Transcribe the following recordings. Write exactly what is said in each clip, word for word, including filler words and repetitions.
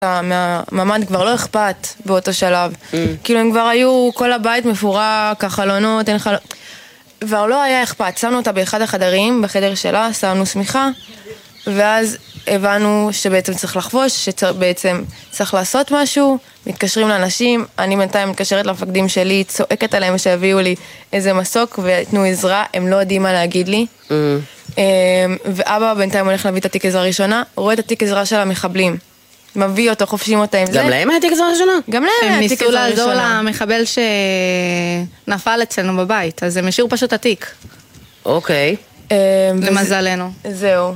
מהממ"ד כבר לא אכפת באותו שלב. Mm. כאילו הם כבר היו, כל הבית מפורק, החלונות, אין חלונות. כבר לא היה אכפת. שמנו אותה באחד החדרים, בחדר שלה, שמנו סמיכה, ואז הבנו שבעצם צריך לחבוש, שבעצם צריך לעשות משהו, מתקשרים לאנשים, אני בינתיים מתקשרת למפקדים שלי, צועקת עליהם שהביאו לי איזה מסוק ויתנו עזרה, הם לא יודעים מה להגיד לי. Mm. ואבא בינתיים הולך להביא את התיק עזרה ראשונה, רואה את התיק עזרה של המחבלים. מביא אותו, חופשים אותה עם זה. גם להם היה תיק עזרה ראשונה? גם להם היה תיק עזרה ראשונה. הם ניסו לעזור למחבל שנפל אצלנו בבית, אז הם השאירו פשוט התיק. אוקיי. למזלנו. זהו.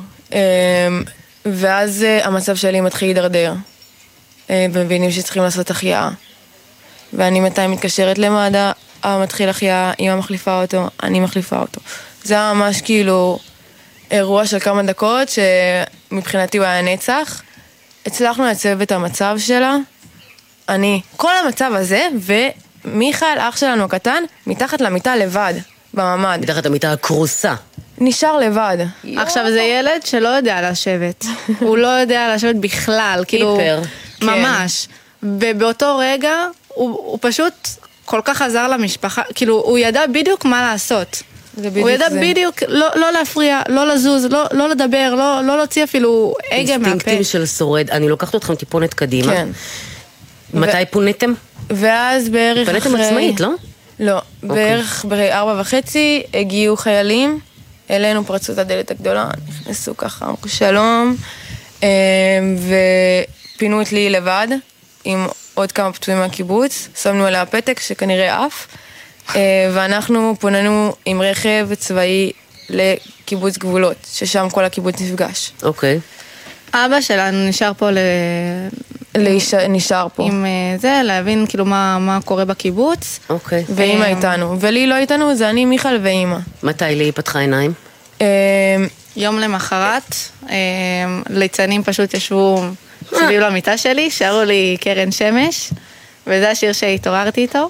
ואז המצב שלי מתחיל להידרדר. ומבינים שצריכים לעשות החייאה. ואני מתי מתקשרת למד"א, אבא מתחיל החייאה, אמא מחליפה אותו, אני מחליפה אותו. זה היה ממש כאילו אירוע של כמה דקות, שמבחינתי הוא היה נצח. הצלחנו לצב את המצב שלה, אני, כל המצב הזה, ומיכאל, אח שלנו הקטן, מתחת למיטה לבד, בממ"ד. מתחת למיטה הקרוסה. נשאר לבד. עכשיו זה ילד שלא יודע לשבת. הוא לא יודע לשבת בכלל, כאילו, ממש. ובאותו רגע, הוא פשוט כל כך עזר למשפחה, כאילו, הוא ידע בדיוק מה לעשות. הוא ידע זה. בדיוק לא, לא להפריע, לא לזוז, לא, לא לדבר, לא, לא להוציא אפילו אגה מהפה. אינסטינקטים של שורד. אני לוקחת אתכם טיפונת קדימה. כן. מתי ו... פוניתם? ואז בערך פוניתם אחרי... עצמאית, לא? לא. Okay. בערך בארבע וחצי הגיעו חיילים, אלינו פרצו את הדלת הגדולה, נכנסו ככה, אמרו שלום, ופינו את לי לבד, עם עוד כמה פצועים מהקיבוץ, שמנו עליה פתק שכנראה אף, ואנחנו פוננו עם רכב צבאי לקיבוץ גבולות, ששם כל הקיבוץ נפגש. אוקיי. אבא שלנו נשאר פה ל... נשאר פה. עם זה, להבין כאילו מה, מה קורה בקיבוץ. אוקיי. ואמא איתנו. ולי לא איתנו, זה אני, מיכל ואמא. מתי לי פתחה עיניים? יום למחרת, ליצנים פשוט ישבו סביב למיטה שלי, שרו לי קרן שמש, וזה השיר שהתעוררתי איתו.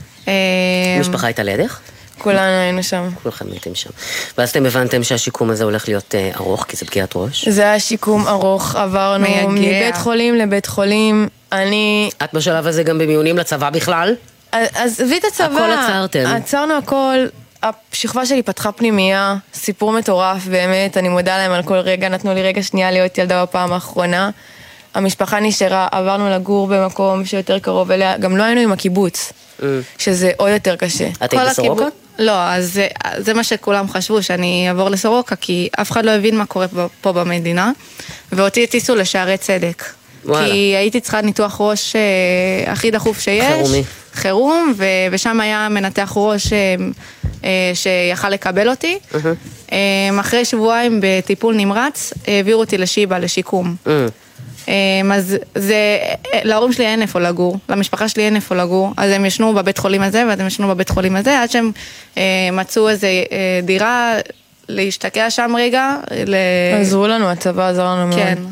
משפחה הייתה לידך? כולנו היינו שם. כולכם הייתם שם. ואז אתם הבנתם שהשיקום הזה הולך להיות ארוך, כי זה פגיעת ראש? זה היה שיקום ארוך, עברנו מבית חולים לבית חולים. אני... את בשלב הזה גם במיונים לצבא בכלל? אז הביא את הצבא. הכל עצרתם. עצרנו הכל. השכבה שלי פתחה פנימייה, סיפור מטורף באמת, אני מודה להם על כל רגע, נתנו לי רגע שנייה להיות ילדה בפעם האחרונה. המשפחה נשארה, עברנו לגור במקום שיותר קרוב אליה, גם לא היינו עם הקיבוץ, שזה עוד יותר קשה. את היית בסורוקה? לא, אז זה, זה מה שכולם חשבו, שאני אעבור לסורוקה, כי אף אחד לא הבין מה קורה פה במדינה, ואותי הטיסו לשערי צדק. וואלה. כי הייתי צריכה ניתוח ראש אה, הכי דחוף שיש. חירומי. חירום, ו- ושם היה מנתח ראש אה, אה, שיכל לקבל אותי. Uh-huh. אה, אחרי שבועיים בטיפול נמרץ, העבירו אותי לשיבה, לשיקום. Uh-huh. אז זה, להורים שלי אין איפה לגור, למשפחה שלי אין איפה לגור, אז הם ישנו בבית חולים הזה, ואז הם ישנו בבית חולים הזה, עד שהם מצאו איזו דירה להשתקע שם רגע. עזרו לנו, הצבא עזר לנו מאוד. כן.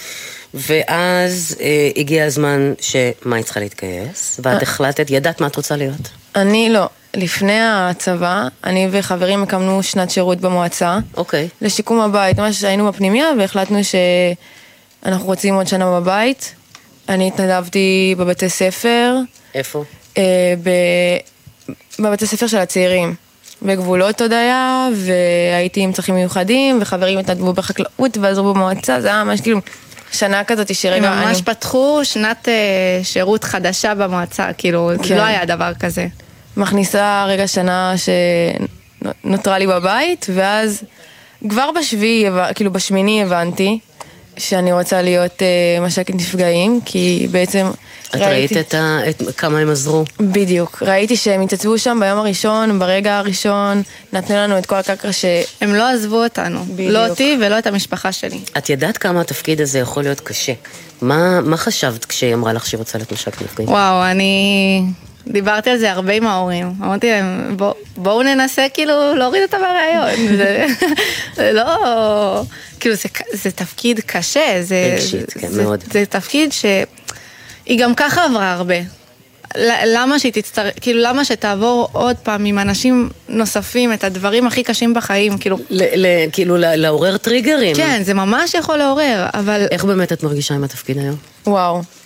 ואז אה, הגיע הזמן שמה היא צריכה להתגייס, ואת החלטת, ידעת מה את רוצה להיות? אני לא. לפני הצבא, אני וחברים הקמנו שנת שירות במועצה. אוקיי. לשיקום הבית, ממש היינו בפנימיה, והחלטנו ש... אנחנו רוצים עוד שנה בבית. אני התנדבתי בבתי ספר. איפה? אה, ב... בבתי ספר של הצעירים. בגבולות עוד היה, והייתי עם צרכים מיוחדים, וחברים התנדבו בחקלאות ועזרו במועצה. זה היה ממש כאילו שנה כזאת שרגע... הם ממש אני... פתחו שנת אה, שירות חדשה במועצה, כאילו, כן. לא היה דבר כזה. מכניסה רגע שנה שנותרה לי בבית, ואז כבר בשביעי, כאילו בשמיני הבנתי, שאני רוצה להיות uh, מש"קית נפגעים, כי בעצם את ראיתי... ראית את ה... את... כמה הם עזרו? בדיוק. ראיתי שהם התעצבו שם ביום הראשון, ברגע הראשון, נתנו לנו את כל הקרקע ש... הם לא עזבו אותנו. בדיוק. לא אותי ולא את המשפחה שלי. את ידעת כמה התפקיד הזה יכול להיות קשה. מה, מה חשבת כשהיא אמרה לך שהיא רוצה להיות מש"קית נפגעים? וואו, אני... דיברתי על זה הרבה עם ההורים. אמרתי להם, בוא, בואו ננסה כאילו להוריד אותה מהרעיון. זה, זה לא... כאילו זה, זה תפקיד קשה. זה, רגשית, כן, זה, מאוד. זה תפקיד שהיא גם ככה עברה הרבה. למה שהיא תצטר... כאילו, למה שתעבור עוד פעם עם אנשים נוספים את הדברים הכי קשים בחיים, כאילו... ל- ל- כאילו, לעורר טריגרים. כן, זה ממש יכול לעורר, אבל... איך באמת את מרגישה עם התפקיד היום? וואו.